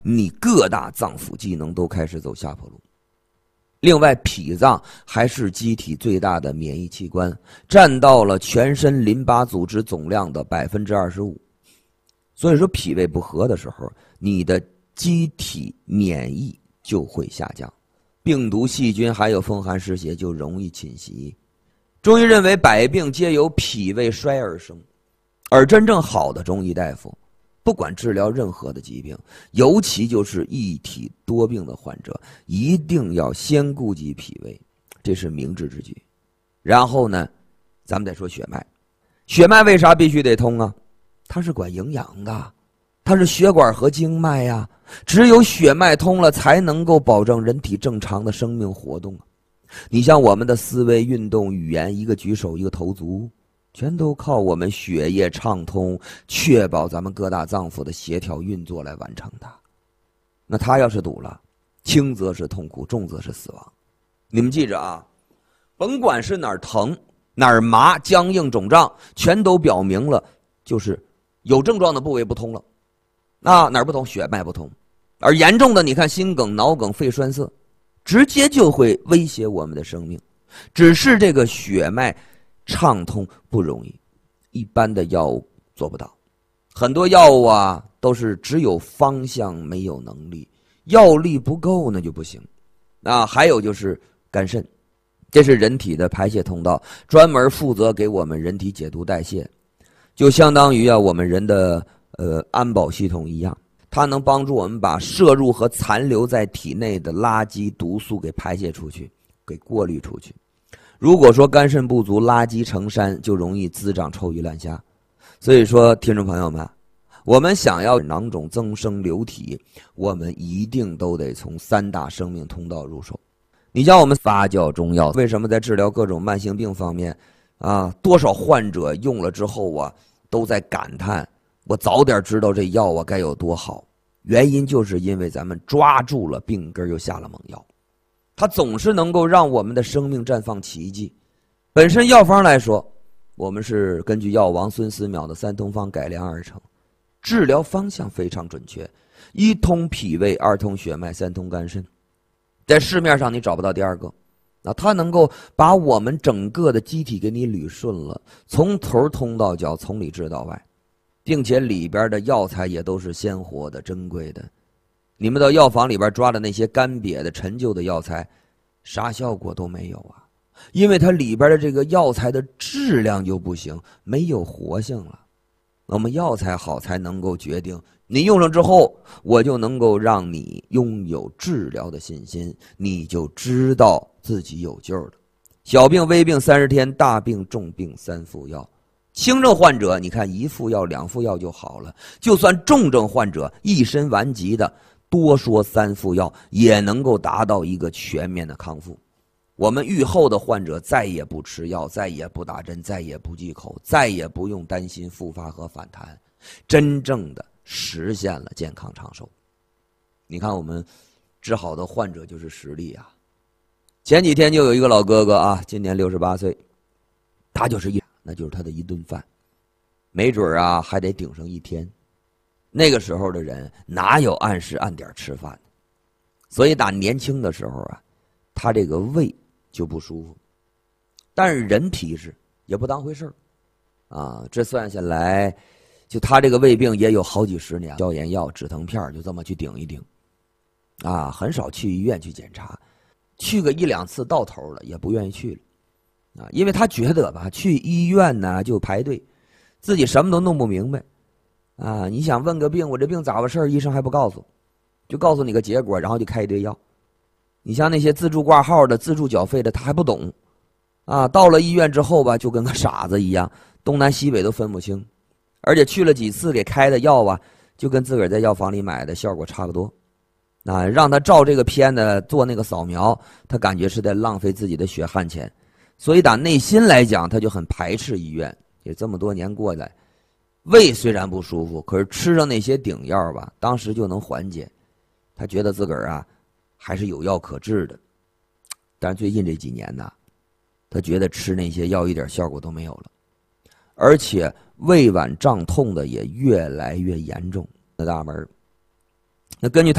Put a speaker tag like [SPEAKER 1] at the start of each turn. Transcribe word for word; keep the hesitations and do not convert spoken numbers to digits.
[SPEAKER 1] 你各大脏腑机能都开始走下坡路。另外，脾脏还是机体最大的免疫器官，占到了全身淋巴组织总量的 百分之二十五。 所以说脾胃不和的时候，你的机体免疫就会下降，病毒、细菌还有风寒湿邪就容易侵袭。中医认为百病皆由脾胃衰而生，而真正好的中医大夫不管治疗任何的疾病，尤其就是一体多病的患者，一定要先顾及脾胃，这是明智之举。然后呢，咱们再说血脉。血脉为啥必须得通啊？它是管营养的，它是血管和经脉呀。只有血脉通了，才能够保证人体正常的生命活动。你像我们的思维、运动、语言，一个举手，一个投足，全都靠我们血液畅通，确保咱们各大脏腑的协调运作来完成的。那它要是堵了，轻则是痛苦，重则是死亡。你们记着啊，甭管是哪儿疼、哪儿麻、僵硬、肿胀，全都表明了就是有症状的部位不通了。那哪儿不通？血脉不通。而严重的，你看心梗、脑梗、肺栓塞，直接就会威胁我们的生命。只是这个血脉畅通不容易，一般的药物做不到。很多药物啊都是只有方向没有能力，药力不够那就不行。啊，还有就是肝肾，这是人体的排泄通道，专门负责给我们人体解毒代谢，就相当于啊我们人的呃安保系统一样。它能帮助我们把摄入和残留在体内的垃圾毒素给排泄出去，给过滤出去。如果说肝肾不足，垃圾成山，就容易滋长臭鱼烂虾。所以说，听众朋友们，我们想要囊肿增生流体，我们一定都得从三大生命通道入手。你像我们发酵中药，为什么在治疗各种慢性病方面啊，多少患者用了之后啊，都在感叹我早点知道这药啊该有多好。原因就是因为咱们抓住了病根，又下了猛药，它总是能够让我们的生命绽放奇迹。本身药方来说，我们是根据药王孙思邈的三通方改良而成，治疗方向非常准确，一通脾胃，二通血脉，三通肝肾，在市面上你找不到第二个。那它能够把我们整个的机体给你捋顺了，从头通到脚，从里治到外，并且里边的药材也都是鲜活的、珍贵的。你们到药房里边抓的那些干瘪的、陈旧的药材，啥效果都没有啊！因为它里边的这个药材的质量就不行，没有活性了。我们药材好，才能够决定你用上之后，我就能够让你拥有治疗的信心，你就知道自己有救了。小病微病三十天，大病重病三副药。轻症患者，你看一副药、两副药就好了；就算重症患者一身顽疾的，多说三副药也能够达到一个全面的康复。我们愈后的患者再也不吃药，再也不打针，再也不忌口，再也不用担心复发和反弹，真正的实现了健康长寿。你看我们治好的患者就是实例啊。前几天就有一个老哥哥啊，今年六十八岁，他就是一那就是他的一顿饭，没准啊还得顶上一天。那个时候的人哪有按时按点吃饭？所以打年轻的时候啊，他这个胃就不舒服，但是人皮实也不当回事儿啊。这算下来，就他这个胃病也有好几十年，消炎药、止疼片就这么去顶一顶啊，很少去医院去检查，去个一两次到头了也不愿意去了。啊，因为他觉得吧，去医院呢就排队，自己什么都弄不明白，啊，你想问个病，我这病咋回事，医生还不告诉，就告诉你个结果，然后就开一堆药。你像那些自助挂号的、自助缴费的，他还不懂，啊，到了医院之后吧，就跟个傻子一样，东南西北都分不清，而且去了几次给开的药啊，就跟自个儿在药房里买的效果差不多。啊，让他照这个片呢，做那个扫描，他感觉是在浪费自己的血汗钱。所以打内心来讲，他就很排斥医院。也这么多年过来，胃虽然不舒服，可是吃上那些顶药吧，当时就能缓解。他觉得自个儿啊还是有药可治的。但是最近这几年呢，他觉得吃那些药一点效果都没有了，而且胃脘胀痛的也越来越严重。那大门，那根据他